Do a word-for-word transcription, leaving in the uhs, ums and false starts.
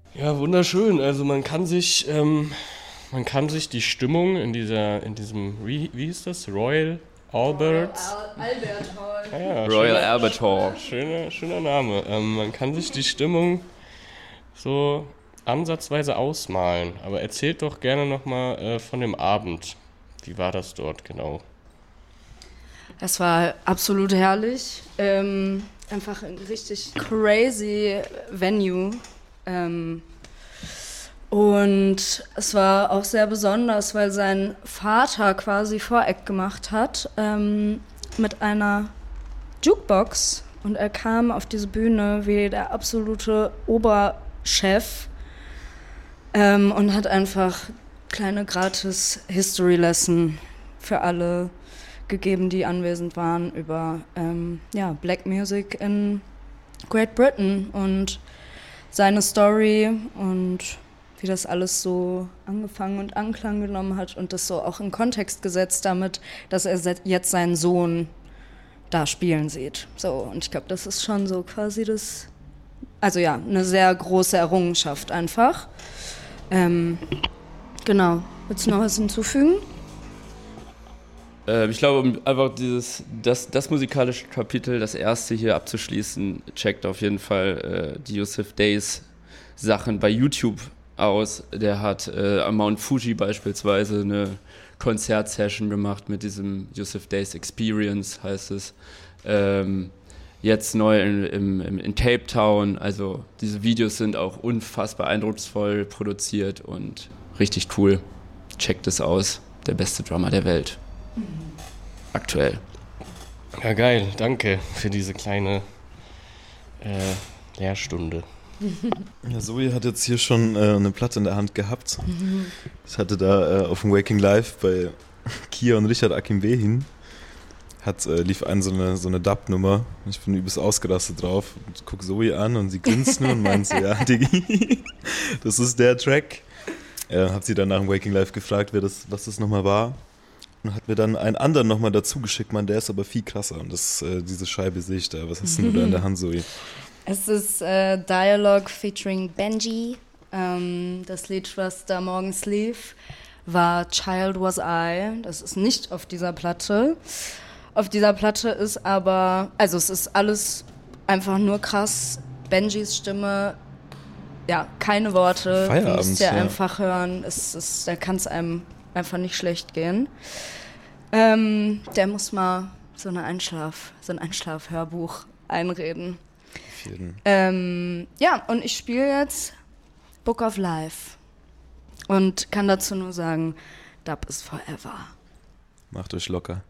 Ja, wunderschön. Also man kann sich, ähm, man kann sich die Stimmung in dieser, in diesem, wie, wie hieß das? Royal Albert? Royal Al- Albert Hall. Ah ja, Royal schöner, Albert Hall. schöner, schöner Name. Ähm, man kann sich die Stimmung so ansatzweise ausmalen. Aber erzählt doch gerne nochmal äh, von dem Abend. Wie war das dort genau? Es war absolut herrlich. Ähm, einfach ein richtig crazy Venue. Ähm, und es war auch sehr besonders, weil sein Vater quasi Voreck gemacht hat ähm, mit einer Jukebox. Und er kam auf diese Bühne wie der absolute Oberchef ähm, und hat einfach kleine gratis History Lesson für alle gegeben, die anwesend waren, über ähm, ja, Black Music in Great Britain und seine Story und wie das alles so angefangen und Anklang genommen hat und das so auch in Kontext gesetzt damit, dass er jetzt seinen Sohn da spielen sieht. So, und ich glaube, das ist schon so quasi das, also ja, eine sehr große Errungenschaft einfach. Ähm, genau. Willst du noch was hinzufügen? Äh, ich glaube, um einfach dieses, das, das musikalische Kapitel, das erste hier abzuschließen, checkt auf jeden Fall äh, die Yusuf Days Sachen bei YouTube aus. Der hat äh, am Mount Fuji beispielsweise eine Konzertsession gemacht mit diesem Yusuf Days Experience, heißt es. Ähm, jetzt neu in, in, in Cape Town. Also diese Videos sind auch unfassbar eindrucksvoll produziert und richtig cool. Checkt es aus. Der beste Drummer der Welt. Mhm. Aktuell. Ja, geil. Danke für diese kleine äh, Lehrstunde. Ja, Zoe hat jetzt hier schon äh, eine Platte in der Hand gehabt. Ich hatte da äh, auf dem Waking Live bei Kia und Richard Akim-Behin hat, äh, lief ein so eine, so eine Dub-Nummer. Ich bin übelst ausgerastet drauf und guck Zoe an und sie grinst nur und meint so, ja, Diggi, das ist der Track. Äh, hab sie dann nach dem Waking Live gefragt, wer das, was das nochmal war. Und hat mir dann einen anderen nochmal dazu geschickt, man, der ist aber viel krasser. Und das, äh, diese Scheibe sehe ich da. Was hast denn du da in der Hand, Zoe? Es ist äh, Dialogue featuring Benji. Ähm, das Lied, was da morgens lief, war Child Was I. Das ist nicht auf dieser Platte. Auf dieser Platte ist aber, also es ist alles einfach nur krass. Benjis Stimme, ja, keine Worte. Feierabend, Du musst ja, ja. einfach hören. Es ist, da kann es einem einfach nicht schlecht gehen. Ähm, der muss mal so, eine Einschlaf, so ein Einschlafhörbuch einreden. Ähm, ja, und ich spiele jetzt Book of Life und kann dazu nur sagen, Dub is forever. Macht euch locker.